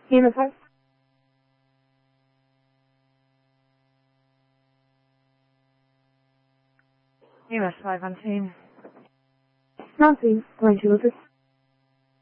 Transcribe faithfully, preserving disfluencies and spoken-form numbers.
Universe. U S five unseen. Not seen. Going to Lucas.